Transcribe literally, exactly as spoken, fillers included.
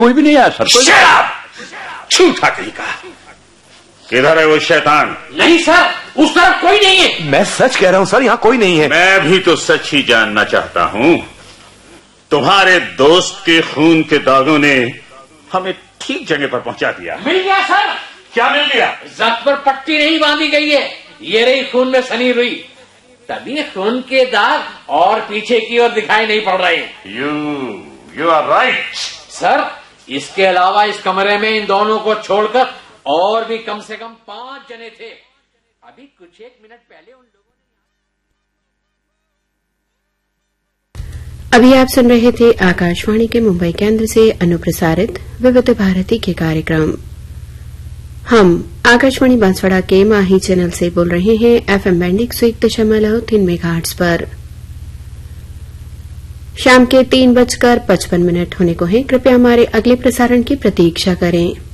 कोई भी नहीं आया सर। झूठा कहीं का। किधर है वो शैतान? नहीं सर, उस तरफ कोई नहीं है। मैं सच कह रहा हूं सर, यहाँ कोई नहीं है। मैं भी तो सच ही जानना चाहता हूं। तुम्हारे दोस्त के खून के दागों ने हमें ठीक जगह पर पहुंचा दिया। मिल गया सर। क्या मिल गया? जख्म पर पट्टी नहीं बांधी गई है, ये रही खून में सनी रुई। तभी खून के दाग और पीछे की ओर दिखाई नहीं पड़ रहे। You you are right sir. इसके अलावा इस कमरे में इन दोनों को छोड़कर और भी कम से कम पांच जने थे। अभी कुछ एक मिनट पहले उन लोगों ने। अभी आप सुन रहे थे आकाशवाणी के मुंबई केंद्र से अनुप्रसारित विविध भारती के कार्यक्रम। हम आकाशवाणी बांसवाड़ा के माही चैनल से बोल रहे हैं एफएम बैंड एक सौ एक दशमलव तीन मेगाहर्ट्ज पर। शाम के तीन बजकर पचपन मिनट होने को है। कृपया हमारे अगले प्रसारण की प्रतीक्षा करें।